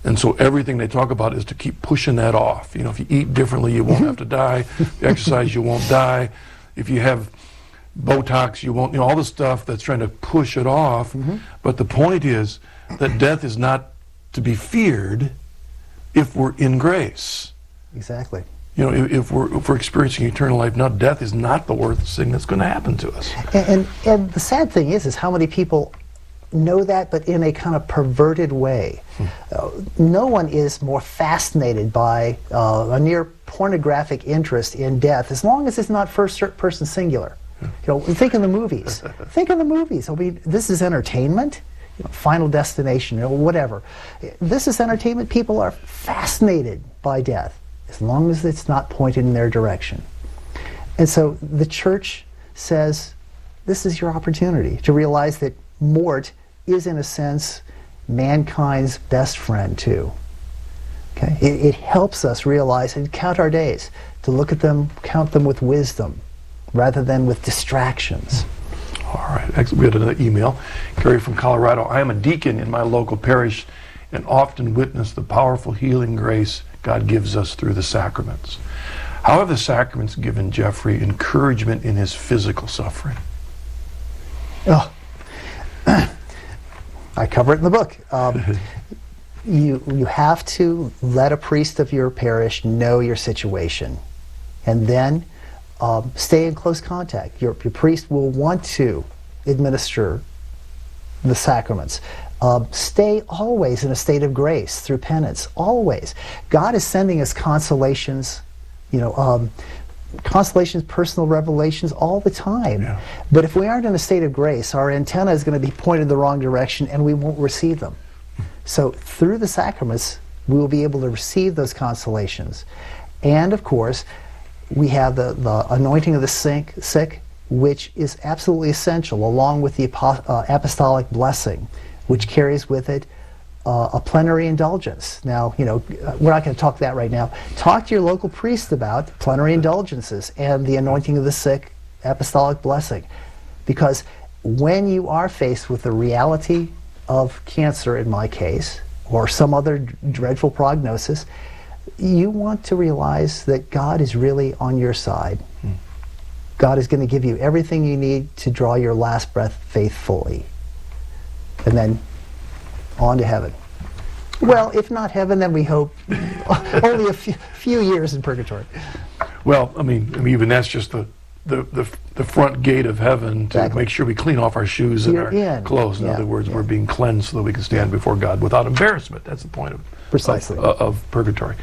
And so everything they talk about is to keep pushing that off. You know, if you eat differently, you won't have to die. If you exercise, you won't die. If you have Botox, you won't, you know, all the stuff that's trying to push it off. But the point is that death is not to be feared if we're in grace. Exactly. You know, if we're experiencing eternal life, now death is not the worst thing that's going to happen to us. And the sad thing is how many people know that, but in a kind of perverted way. No one is more fascinated by a near pornographic interest in death, as long as it's not first-person singular. You know, think of the movies. Think of the movies. I mean, this is entertainment. You know, Final Destination, or whatever. This is entertainment. People are fascinated by death, as long as it's not pointed in their direction. And so the church says, this is your opportunity to realize that mort is, in a sense, mankind's best friend, too. Okay? It helps us realize and count our days, to look at them, count them with wisdom, rather than with distractions. All right. Excellent. We had another email. Gary from Colorado. I am a deacon in my local parish and often witness the powerful healing grace God gives us through the sacraments. How have the sacraments given Jeffrey encouragement in his physical suffering? Oh, I cover it in the book. You have to let a priest of your parish know your situation, and then stay in close contact. Your priest will want to administer the sacraments. Stay always in a state of grace through penance, always. God is sending us consolations, you know, consolations, personal revelations all the time. Yeah. But if we aren't in a state of grace, our antenna is going to be pointed the wrong direction and we won't receive them. So through the sacraments, we will be able to receive those consolations. And of course, we have the anointing of the sick, which is absolutely essential, along with the apostolic blessing, which carries with it a plenary indulgence. Now, you know, we're not going to talk that right now. Talk to your local priest about plenary indulgences and the anointing of the sick, apostolic blessing. Because when you are faced with the reality of cancer, in my case, or some other dreadful prognosis, you want to realize that God is really on your side. God is going to give you everything you need to draw your last breath faithfully. And then on to heaven. Well, if not heaven, then we hope only a few years in purgatory. Well, I mean, even that's just the front gate of heaven to make sure we clean off our shoes and our clothes. In other words, we're being cleansed so that we can stand before God without embarrassment. That's the point of purgatory.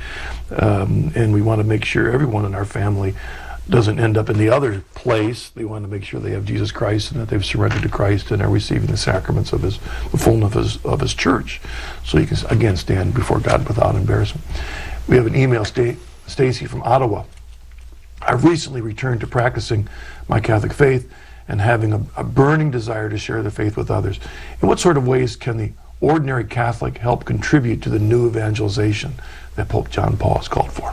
And we want to make sure everyone in our family doesn't end up in the other place. They want to make sure they have Jesus Christ and that they've surrendered to Christ and are receiving the sacraments of the fullness of his church. So you can, again, stand before God without embarrassment. We have an email, Stacy from Ottawa. I've recently returned to practicing my Catholic faith and having a burning desire to share the faith with others. In what sort of ways can the ordinary Catholic help contribute to the new evangelization that Pope John Paul has called for?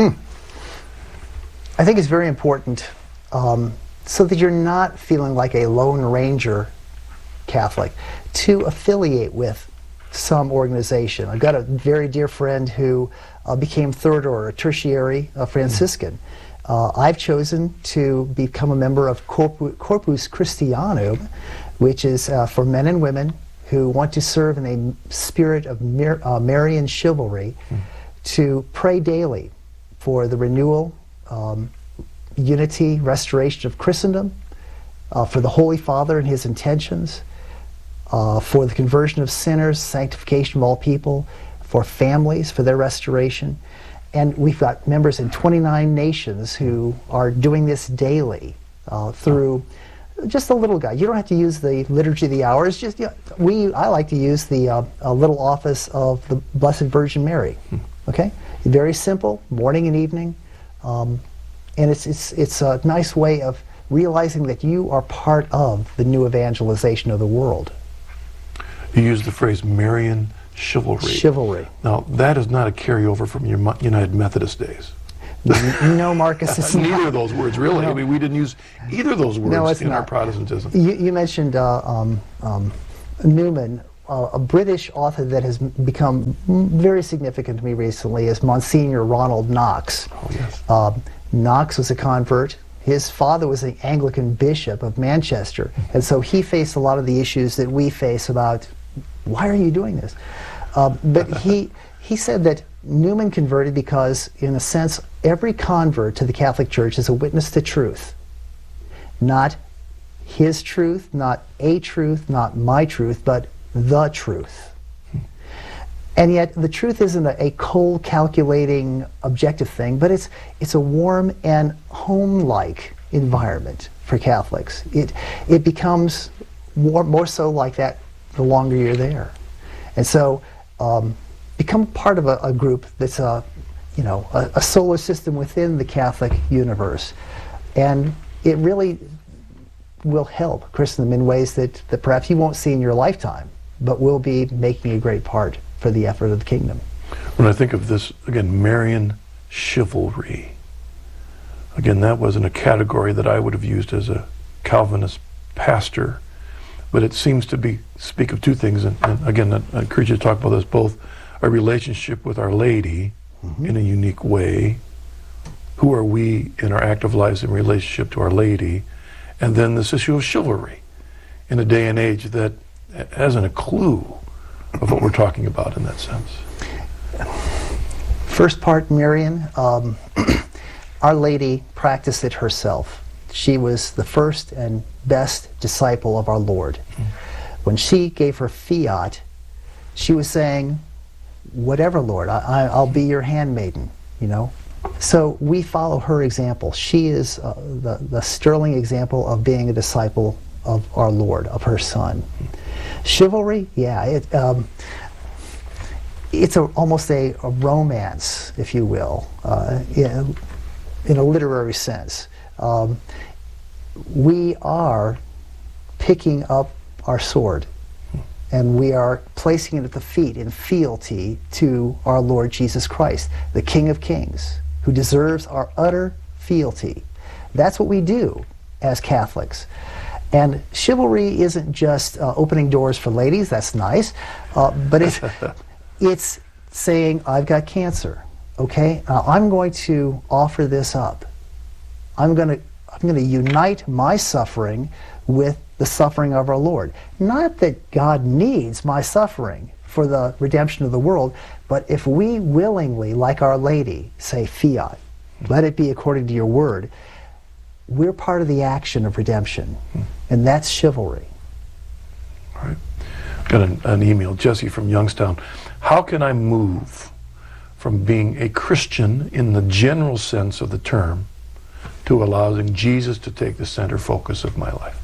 I think it's very important so that you're not feeling like a Lone Ranger Catholic to affiliate with some organization. I've got a very dear friend who became third order, tertiary Franciscan. I've chosen to become a member of Corpus Christianum, which is for men and women who want to serve in a spirit of Marian chivalry, to pray daily for the renewal, unity, restoration of Christendom, for the Holy Father and his intentions, for the conversion of sinners, sanctification of all people, for families, for their restoration. And we've got members in 29 nations who are doing this daily through just a little guide. You don't have to use the Liturgy of the Hours. Just I like to use the little office of the Blessed Virgin Mary. Okay, very simple, morning and evening, and it's a nice way of realizing that you are part of the new evangelization of the world. You use the phrase Marian chivalry. Chivalry. Now, that is not a carryover from your United Methodist days. No, Marcus, it's neither not. of those words, really. No. I mean, we didn't use either of those words in our Protestantism. You mentioned Newman. a British author that has become very significant to me recently is Monsignor Ronald Knox. Oh, yes. Knox was a convert. His father was the Anglican bishop of Manchester, and so he faced a lot of the issues that we face about, why are you doing this? But he said that Newman converted because, in a sense, every convert to the Catholic Church is a witness to truth. Not his truth, not a truth, not my truth, but the truth. And yet the truth isn't a cold, calculating, objective thing, but it's a warm and home-like environment for Catholics. It becomes more so like that the longer you're there. And so become part of a group that's a solar system within the Catholic universe. And it really will help Christendom in ways that perhaps you won't see in your lifetime, but will be making a great part for the effort of the kingdom. When I think of this, again, Marian chivalry, again, that wasn't a category that I would have used as a Calvinist pastor, but it seems to speak of two things, and again, I encourage you to talk about this, both our relationship with Our Lady in a unique way, who are we in our active lives in relationship to Our Lady, and then this issue of chivalry in a day and age that hasn't a clue of what we're talking about in that sense. First part, Marian, Our Lady practiced it herself. She was the first and best disciple of our Lord. When she gave her fiat, she was saying, whatever, Lord, I'll be your handmaiden, you know. So we follow her example. She is the sterling example of being a disciple of our Lord, of her Son. Chivalry, yeah, it's almost a romance, if you will, in a literary sense. We are picking up our sword, and we are placing it at the feet in fealty to our Lord Jesus Christ, the King of Kings, who deserves our utter fealty. That's what we do as Catholics. And chivalry isn't just opening doors for ladies, that's nice, but it's saying, I've got cancer, okay? I'm going to offer this up. I'm going to unite my suffering with the suffering of our Lord. Not that God needs my suffering for the redemption of the world, but if we willingly, like Our Lady, say fiat, let it be according to your word, we're part of the action of redemption, and that's chivalry. All right. Got an email, Jesse from Youngstown. How can I move from being a Christian in the general sense of the term to allowing Jesus to take the center focus of my life?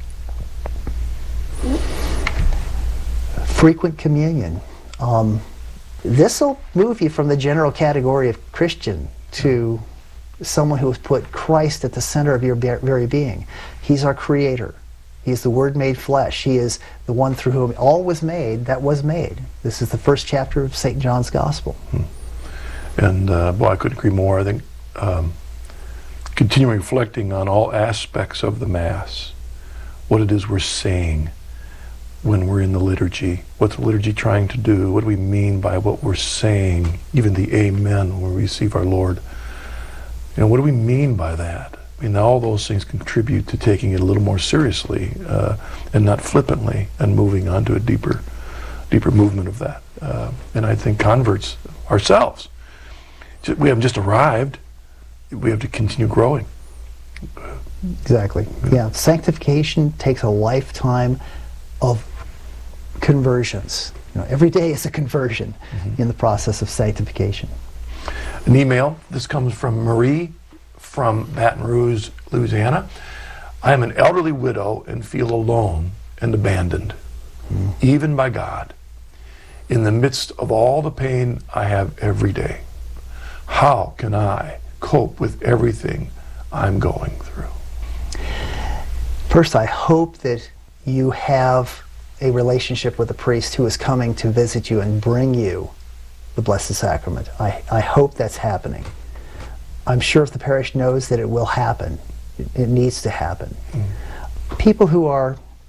Frequent communion. This will move you from the general category of Christian to someone who has put Christ at the center of your very being. He's our creator. He's the Word made flesh. He is the one through whom all was made that was made. This is the first chapter of St. John's Gospel. And boy, I couldn't agree more. I think continuing reflecting on all aspects of the Mass, what it is we're saying when we're in the liturgy. What's the liturgy trying to do? What do we mean by what we're saying? Even the Amen when we receive our Lord. You know, what do we mean by that? I mean, all those things contribute to taking it a little more seriously and not flippantly, and moving on to a deeper movement of that. And I think converts ourselves, we haven't just arrived, we have to continue growing. Exactly. Yeah. Sanctification takes a lifetime of conversions. You know, every day is a conversion in the process of sanctification. An email. This comes from Marie from Baton Rouge, Louisiana. I am an elderly widow and feel alone and abandoned, even by God, in the midst of all the pain I have every day. How can I cope with everything I'm going through? First, I hope that you have a relationship with a priest who is coming to visit you and bring you the Blessed Sacrament. I hope that's happening. I'm sure if the parish knows that it will happen, it needs to happen. People who are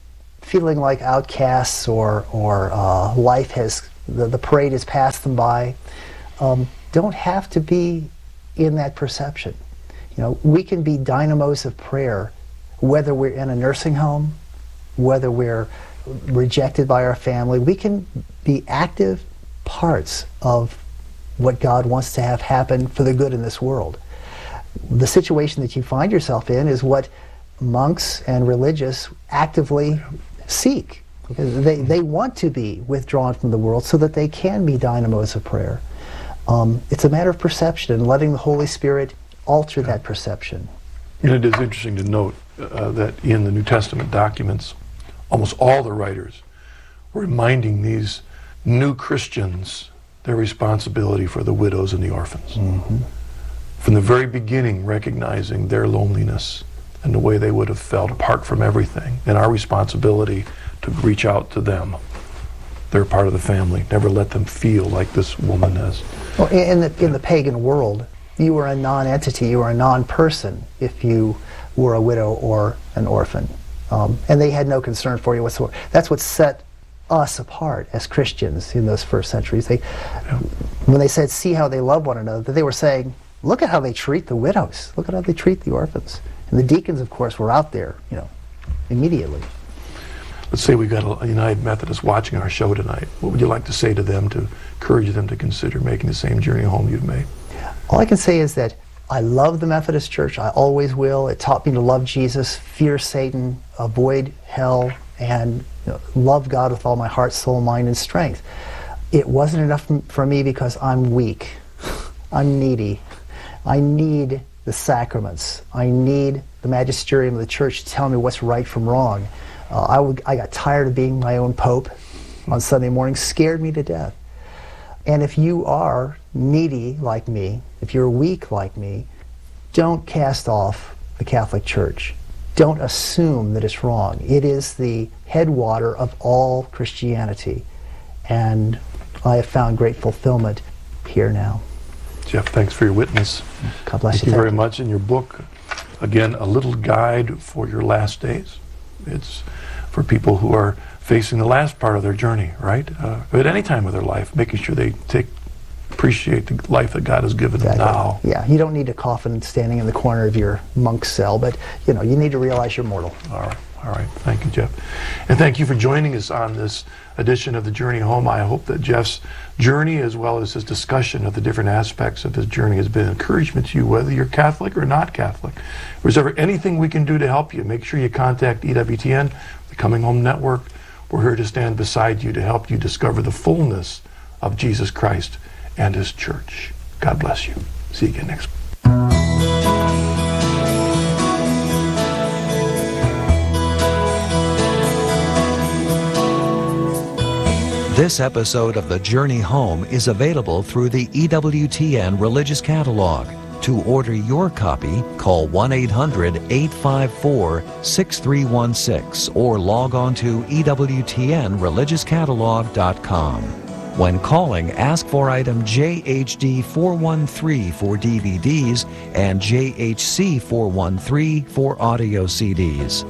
feeling like outcasts or life has, the parade has passed them by, don't have to be in that perception. You know, we can be dynamos of prayer, whether we're in a nursing home, whether we're rejected by our family. We can be active parts of what God wants to have happen for the good in this world. The situation that you find yourself in is what monks and religious actively seek. Because they want to be withdrawn from the world so that they can be dynamos of prayer. It's a matter of perception and letting the Holy Spirit alter that perception. And it is interesting to note that in the New Testament documents, almost all the writers were reminding these new Christians their responsibility for the widows and the orphans. Mm-hmm. From the very beginning, recognizing their loneliness and the way they would have felt apart from everything, and our responsibility to reach out to them. They're part of the family. Never let them feel like this woman is. Well, in the pagan world, you were a non-entity, you were a non-person if you were a widow or an orphan. And they had no concern for you whatsoever. That's what set us apart as Christians in those first centuries. When they said, see how they love one another, they were saying, look at how they treat the widows. Look at how they treat the orphans. And the deacons, of course, were out there, you know, immediately. Let's say we've got a United Methodist watching our show tonight. What would you like to say to them to encourage them to consider making the same journey home you've made? All I can say is that I love the Methodist Church. I always will. It taught me to love Jesus, fear Satan, avoid hell, and love God with all my heart, soul, mind, and strength. It wasn't enough for me because I'm weak. I'm needy. I need the sacraments. I need the magisterium of the church to tell me what's right from wrong. I got tired of being my own pope on Sunday morning, scared me to death. And if you are needy like me, if you're weak like me, don't cast off the Catholic Church. Don't assume that it's wrong. It is the headwater of all Christianity. And I have found great fulfillment here now. Jeff, thanks for your witness. God bless you. Thank you very much. In your book, again, A Little Guide for Your Last Days. It's for people who are facing the last part of their journey, right? At any time of their life, making sure they appreciate the life that God has given them now. Yeah, you don't need a coffin standing in the corner of your monk's cell, but you need to realize you're mortal. All right. Thank you, Jeff. And thank you for joining us on this edition of The Journey Home. I hope that Jeff's journey, as well as his discussion of the different aspects of his journey, has been encouragement to you, whether you're Catholic or not Catholic. If there's ever anything we can do to help you, make sure you contact EWTN, the Coming Home Network. We're here to stand beside you to help you discover the fullness of Jesus Christ and His Church. God bless you. See you again next week. This episode of The Journey Home is available through the EWTN Religious Catalog. To order your copy, call 1-800-854-6316 or log on to EWTNReligiousCatalog.com. When calling, ask for item JHD413 for DVDs and JHC413 for audio CDs.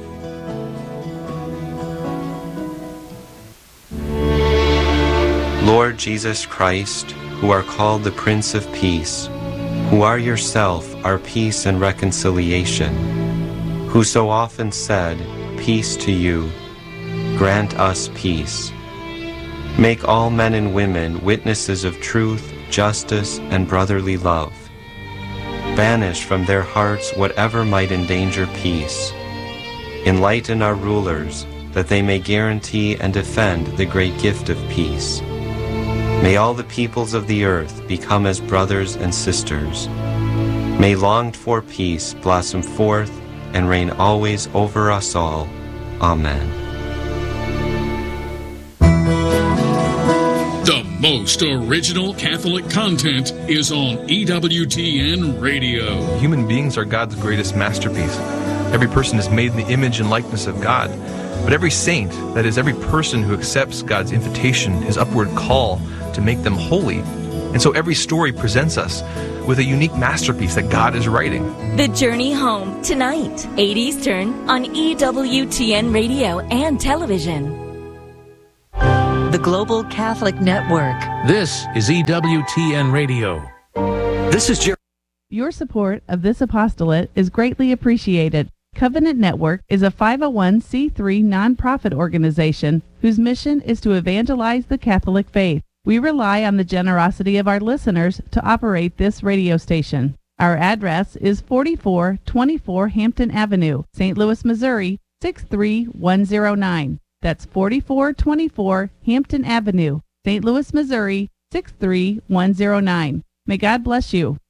Lord Jesus Christ, who are called the Prince of Peace, who are yourself our peace and reconciliation, who so often said, "Peace to you," grant us peace. Make all men and women witnesses of truth, justice, and brotherly love. Banish from their hearts whatever might endanger peace. Enlighten our rulers, that they may guarantee and defend the great gift of peace. May all the peoples of the earth become as brothers and sisters. May longed-for peace blossom forth and reign always over us all. Amen. The most original Catholic content is on EWTN Radio. Human beings are God's greatest masterpiece. Every person is made in the image and likeness of God. But every saint, that is, every person who accepts God's invitation, His upward call to make them holy, And so every story presents us with a unique masterpiece that God is writing. The Journey Home, tonight, 8 Eastern, on EWTN Radio and Television. The Global Catholic Network. This is EWTN Radio. This is Jerry. Your support of this apostolate is greatly appreciated. Covenant Network is a 501c3 nonprofit organization whose mission is to evangelize the Catholic faith. We rely on the generosity of our listeners to operate this radio station. Our address is 4424 Hampton Avenue, St. Louis, Missouri, 63109. That's 4424 Hampton Avenue, St. Louis, Missouri, 63109. May God bless you.